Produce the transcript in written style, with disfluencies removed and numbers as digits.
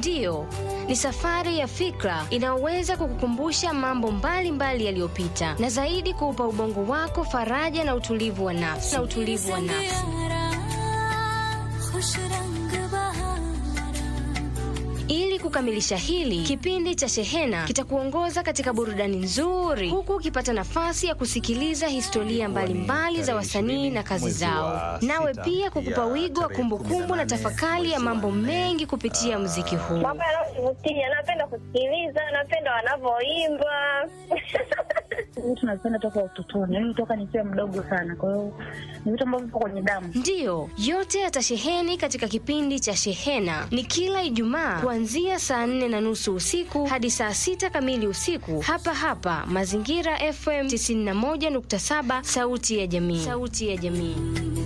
Ndiyo, ni safari ya fikra inayoweza kukukumbusha mambo mbalimbali yaliyopita na zaidi kuupa ubongo wako faraja na utulivu wa nafsi. Ili kukamilisha hili, kipindi cha Shehena kitakuongoza katika burudani nzuri, huku ukipata nafasi ya kusikiliza historia mbalimbali za wasanii na kazi zao. Nawe pia kukupa wigo wa kumbukumbu na tafakari ya mambo mengi kupitia muziki huu. Mambo yanayovutia, napenda kusikiliza, napenda wanavyoimba. Vitu napenda toka utotoni, yani toka nikiwa mdogo sana. Kwa hiyo ni vitu ambavyo vipo kwenye damu. Ndiyo, yote yatasheheni katika kipindi cha Shehena. Ni kila Ijumaa kuanzia saa 4:30 usiku hadi saa 6 kamili usiku, hapa Mazingira FM 91.7, sauti ya jamii.